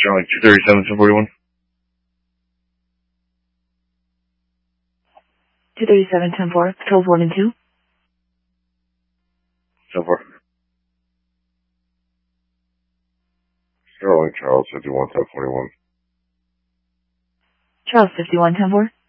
Charlie 237, 1041. 237, 10-4, patrols 1 and 2. 10-4. Sterling, Charles 51, 1041. Charles 51, 10-4.